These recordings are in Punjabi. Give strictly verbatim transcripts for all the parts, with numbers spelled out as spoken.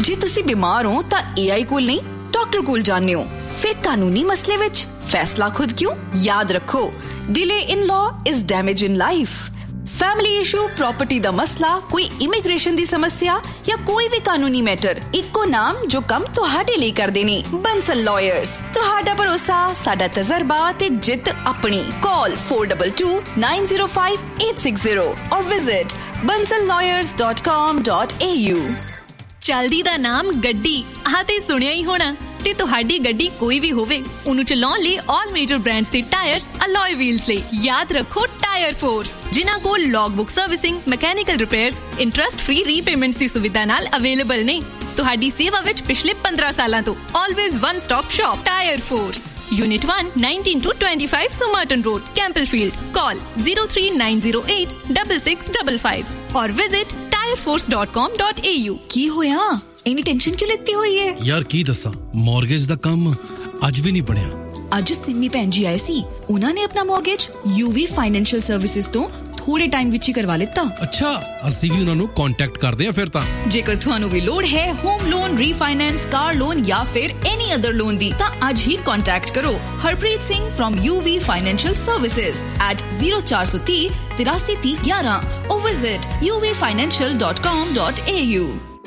जे तुसी बीमार हो तां ए आई कोल नहीं डॉक्टर कोल जाने हो। फिर कानूनी मसले विच फैसला खुद क्यों? याद रखो, delay in law is damage in life. Family issue, property दा मसला, कोई इमिग्रेशन दी समस्या या कोई भी कानूनी मैटर, इक्को नाम जो कम तुहाडे लिए कर देने। बंसल लॉयर्स, तुहाडा भरोसा, साडा तजर्बा ते जित अपनी। Call four to to nine zero five eight six zero और visit bansal lawyers dot com dot a u। चलदी दा नाम गड्डी आ ते सुनिया ही होना। ते तुहाडी गड्डी कोई भी होवे, उन्हें चलाउण लई ऑल मेजर ब्रांड्स दे टायर्स, अलॉय व्हील्स लई याद रखो टायर फोर्स, जिन्हां कोल log book servicing, mechanical repairs, interest free repayments दी सुविधा नाल अवेलेबल ने। तुहाडी सेवा विच पिछले पंद्रह सालां तो always one stop shop tyre force. Unit one nineteen to twenty five Somerton Road, Campbellfield। Call zero three nine zero eight six six five five और visit tire force dot com dot a u। की होया? इन्नी टेंशन क्यों लेती हुई है? यार की दसा, मॉर्गेज दा काम अज भी नहीं बनया। अज सिमी भैन जी आए सी, उन्होंने अपना मॉर्गेज यूवी फाइनेंशियल सर्विसेज तो थोड़े टाइम विच ही करवा लेता। अच्छा, ਅਸੀਂ ਵੀ ਉਹਨਾਂ ਨੂੰ ਕੰਟੈਕਟ ਕਰਦੇ ਆ ਫਿਰ ਤਾਂ। ਜੇਕਰ ਤੁਹਾਨੂੰ ਵੀ ਲੋੜ ਹੈ home loan, refinance, car loan ਜਾਂ ਫਿਰ ਐਨੀ ਅਦਰ ਲੋਨ ਦੀ, ਤਾਂ ਅੱਜ ਹੀ ਕੰਟੈਕਟ ਕਰੋ Harpreet Singh from U V Financial Services at zero four three three three three one one or visit u v financial dot com dot a u।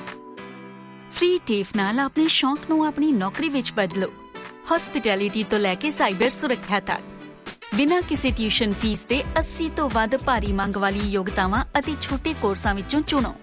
Free TAFE ਨਾਲ ਆਪਣੇ ਸ਼ੌਂਕ ਨੂੰ ਆਪਣੀ ਨੌਕਰੀ ਵਿੱਚ ਬਦਲੋ। ਹੌਸਪਿਟੈਲਿਟੀ ਤੋਂ ਲੈ ਕੇ ਸਾਈਬਰ ਸੁਰੱਖਿਆ ਤੱਕ ਬਿਨਾਂ ਕਿਸੇ ਟਿਊਸ਼ਨ ਫੀਸ ਦੇ अस्सी ਤੋਂ ਵੱਧ ਭਾਰੀ ਮੰਗ ਵਾਲੀ ਯੋਗਤਾਵਾਂ ਅਤੇ ਛੋਟੇ ਕੋਰਸਾਂ ਵਿੱਚੋਂ ਚੁਣੋ।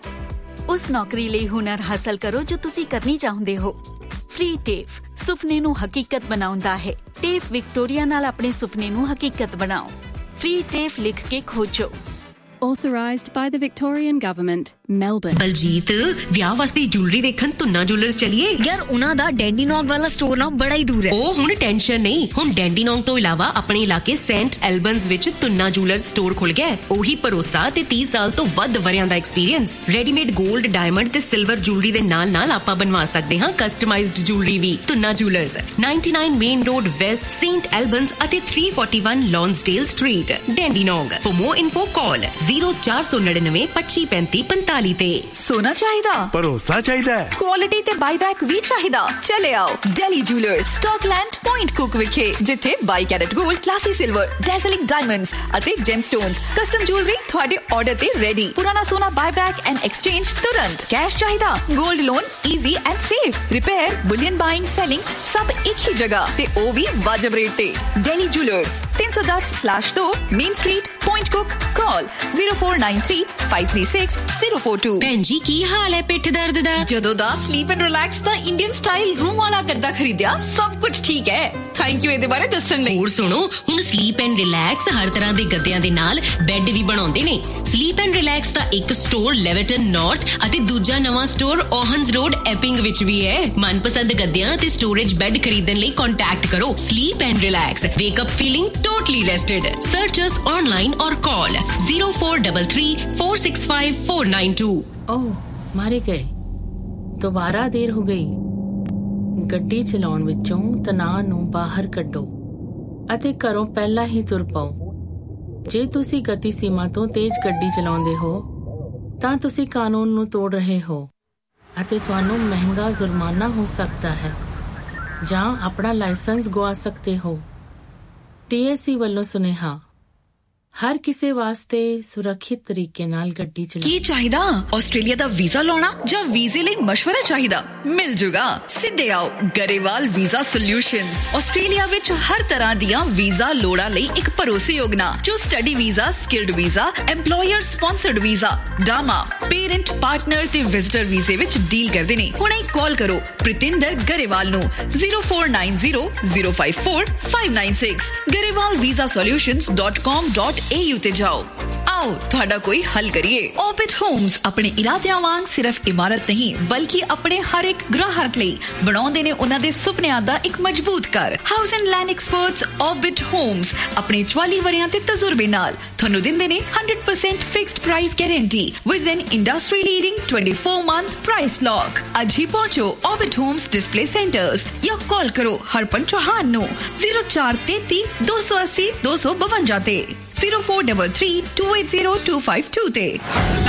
ਉਸ ਨੌਕਰੀ ਲਈ ਹੁਨਰ ਹਾਸਲ ਕਰੋ ਜੋ ਤੁਸੀਂ ਕਰਨੀ ਚਾਹੁੰਦੇ ਹੋ। ਫ੍ਰੀ ਟੇਫ ਸੁਪਨੇ ਨੂੰ ਹਕੀਕਤ ਬਣਾਉਂਦਾ ਹੈ। ਟੇਫ ਵਿਕਟੋਰੀਆ ਨਾਲ ਆਪਣੇ ਸੁਪਨੇ ਨੂੰ ਹਕੀਕਤ ਬਣਾਓ। ਫ੍ਰੀ ਟੇਫ ਲਿਖ ਕੇ ਖੋਜੋ। Authorised by the Victorian Government, Melbourne। Baljit, ਵਿਆਹ ਵਾਸਤੇ ਜੁਐਲਰੀ ਵੇਖਣ ਤੁੰਨਾ ਜੁਐਲਰਸ ਚਲੀਏ। ਯਾਰ ਉਹਨਾਂ ਦਾ ਡੈਂਡੀਨੌਂਗ ਵਾਲਾ ਸਟੋਰ ਨਾ ਬੜਾ ਹੀ ਦੂਰ ਹੈ। ਉਹ ਹੁਣ ਟੈਨਸ਼ਨ ਨਹੀਂ, ਹੁਣ ਡੈਂਡੀਨੌਂਗ ਤੋਂ ਇਲਾਵਾ ਆਪਣੇ ਇਲਾਕੇ ਸੈਂਟ ਐਲਬਨਸ ਵਿੱਚ ਤੁੰਨਾ ਜੁਐਲਰਸ ਸਟੋਰ ਖੁੱਲ ਗਿਆ। ਉਹੀ ਭਰੋਸਾ ਤੇ ਤੀਹ ਸਾਲ ਤੋਂ ਵੱਧ ਵਰਿਆਂ ਦਾ ਐਕਸਪੀਰੀਅੰਸ। ਰੈਡੀਮੇਡ 골ਡ, ਡਾਇਮੰਡ ਤੇ ਸਿਲਵਰ ਜੁਐਲਰੀ ਦੇ ਨਾਲ ਨਾਲ ਆਪਾਂ ਬਣਵਾ ਸਕਦੇ ਹਾਂ ਕਸਟਮਾਈਜ਼ਡ ਜੁਐਲਰੀ ਵੀ। Tuna jewellers ninety-nine main road West, Saint ਐਲਬਨਸ ਅਤੇ three forty-one ਲੌਂਸਡੇਲ street, ਡੈਂਡੀਨੌਂਗ। For more info call zero four nine nine twenty पैंतीस पैंतालीस ਤੇ। सोना चाहिदा, ਭਰੋਸਾ ਚਾਹੀਦਾ, ਕੁਆਲਿਟੀ ਤੇ ਬਾਈਬੈਕ ਵੀ ਚਾਹੀਦਾ। ਚਲੇ ਆਓ ਡੈਲੀ ਜੂਲਰਸ, ਸਟਾਕਲੈਂਡ, ਪੁਆਇੰਟ ਕੁਕ ਵਿਖੇ, ਜਿੱਥੇ ਬਾਈ ਕੈਰਟ 골ਡ, ਕਲਾਸੀ ਸਿਲਵਰ, ਡੈਜ਼ਲਿੰਗ ਡਾਇਮੰਡਸ ਅਤੇ ਜੈਮਸਟੋਨਸ, ਕਸਟਮ ਜੂਲਰੀ ਤੁਹਾਡੇ ਆਰਡਰ ਤੇ ਰੈਡੀ। ਪੁਰਾਣਾ ਸੋਨਾ ਬਾਈਬੈਕ ਐਂਡ ਐਕਸਚੇਂਜ ਤੁਰੰਤ। ਕੈਸ਼ ਚਾਹੀਦਾ, 골ਡ loan easy and safe. Repair, bullion buying, selling ਸਭ ਇੱਕ ਹੀ ਜਗ੍ਹਾ ਤੇ ਉਹ ਵੀ ਵਾਜਬ ਰੇਟ ਤੇ। ਡੈਲੀ ਜੂਲਰਸ तीन सौ दस स्लैश दो main street, point cook. Call zero four nine three five three six zero four two। ਭੈਣ ਜੀ ਕੀ ਹਾਲ ਹੈ ਪਿੱਠ ਦਰਦ ਦਾ? ਜਦੋਂ ਦਾ sleep and relax the Indian style room ਵਾਲਾ ਗੱਦਾ ਖਰੀਦਿਆ, ਸਭ ਕੁਝ ਠੀਕ ਹੈ। ਥੈਂਕ ਯੂ ਇਹਦੇ ਬਾਰੇ ਦੱਸਣ ਲਈ। ਹੋਰ ਸੁਣੋ, ਹੁਣ ਸਲੀਪ ਐਂਡ ਰਿਲੈਕਸ ਹਰ ਤਰ੍ਹਾਂ ਦੇ ਗੱਦਿਆਂ ਦੇ ਨਾਲ ਬੈੱਡ ਵੀ ਬਣਾਉਂਦੇ ਨੇ। ਸਲੀਪ ਐਂਡ ਰਿਲੈਕਸ ਦਾ ਇੱਕ ਸਟੋਰ ਲੈਵਰਟਨ ਨਾਰਥ ਅਤੇ ਦੂਜਾ ਨਵਾਂ ਸਟੋਰ ਓਹਨਸ ਰੋਡ ਐਪਿੰਗ ਵਿੱਚ ਵੀ ਹੈ। ਮਨਪਸੰਦ ਗੱਦਿਆਂ ਤੇ ਸਟੋਰੇਜ ਬੈੱਡ ਖਰੀਦਣ ਲਈ ਕੰਟੈਕਟ ਕਰੋ sleep and relax. ਵੇਕ up feeling totally rested. Search us online or call zero four three three four six five four nine two। ओह, मारे गए। दोबारा देर हो गई। ਗੱਡੀ ਚਲਾਉਣ ਵਿੱਚੋਂ ਤਣਾਅ ਨੂੰ ਬਾਹਰ ਕੱਢੋ ਅਤੇ ਘਰੋਂ ਪਹਿਲਾਂ ਹੀ ਤੁਰ ਪਾਓ। ਜੇ ਤੁਸੀਂ ਗਤੀ ਸੀਮਾ ਤੋਂ ਤੇਜ਼ ਗੱਡੀ ਚਲਾਉਂਦੇ ਹੋ ਤਾਂ ਤੁਸੀਂ ਕਾਨੂੰਨ ਨੂੰ ਤੋੜ ਰਹੇ ਹੋ ਅਤੇ ਤੁਹਾਨੂੰ ਮਹਿੰਗਾ ਜੁਰਮਾਨਾ ਹੋ ਸਕਦਾ ਹੈ ਜਾਂ ਆਪਣਾ ਲਾਇਸੈਂਸ ਗਵਾ ਸਕਦੇ ਹੋ। ਟੀ ਐਸ ਸੀ ਵੱਲੋਂ ਸੁਨੇਹਾ, ਹਰ ਕਿਸੇ ਵਾਸਤੇ ਸੁਰੱਖਿਅਤ ਤਰੀਕੇ ਨਾਲ ਗੱਡੀ ਚਲਾਓ। ਕੀ ਚਾਹੀਦਾ? ਆਸਟ੍ਰੇਲੀਆ ਦਾ ਵੀਜ਼ਾ ਲਾਉਣਾ ਜਾਂ ਵੀਜ਼ੇ ਲਈ ਮਸ਼ਵਰਾ ਚਾਹੀਦਾ? ਮਿਲ ਜੂਗਾ। ਸਿੱਧੇ ਆਓ ਗਰੇਵਾਲ ਵੀਜ਼ਾ ਸੋਲਿਊਸ਼ਨਸ। ਆਸਟ੍ਰੇਲੀਆ ਵਿੱਚ ਹਰ ਤਰ੍ਹਾਂ ਦੀਆਂ ਵੀਜ਼ਾ ਲੋੜਾਂ ਲਈ ਇੱਕ ਭਰੋਸੇਯੋਗ ਨਾਂ, ਜੋ study visa, skilled visa, employer sponsored visa, ਡਾਮਾ, parent, partner ਤੇ ਵਿਜ਼ਟਰ ਵੀਜ਼ੇ ਵਿੱਚ ਡੀਲ ਕਰਦੇ ਨੇ। ਹੁਣੇ ਕਾਲ ਕਰੋ ਪ੍ਰਿਤਿੰਦਰ ਗਰੇਵਾਲ ਨੂੰ zero four nine zero zero five four five nine six। Grewal visa solutions dot com dot a u ਤੇ ਜਾਓ। ਆਓ ਤੁਹਾਡਾ ਕੋਈ ਹੱਲ ਕਰੀਏ। Orbit Homes ਆਪਣੇ ਇਰਾਦਿਆਂ ਵਾਂਗ ਸਿਰਫ ਇਮਾਰਤ ਨਹੀਂ, ਬਲਕਿ ਆਪਣੇ ਹਰ ਇੱਕ ਗ੍ਰਾਹਕ ਲਈ ਬਣਾਉਂਦੇ ਨੇ ਉਹਨਾਂ ਦੇ ਸੁਪਨਿਆਂ ਦਾ ਇੱਕ ਮਜ਼ਬੂਤ ਘਰ। House and land experts Orbit Homes ਆਪਣੇ ਚੁਆਲੀ ਵਰਿਆਂ ਤੇ ਤਜਰਬੇ ਨਾਲ ਤੁਹਾਨੂੰ ਦਿੰਦੇ ਨੇ one hundred percent fixed price guarantee with N industry leading twenty-four month price lock. ਅੱਜ ਹੀ ਪਹੁੰਚੋ Orbit Homes ਡਿਸਪਲੇ ਸੈਂਟਰਸ ਜਾਂ ਕਾਲ ਕਰੋ ਹਰਪਨ ਚੌਹਾਨ ਨੂੰ zero four three three two eight zero two two five one ਤੇ zero four three three two eight zero two five two ਤੇ।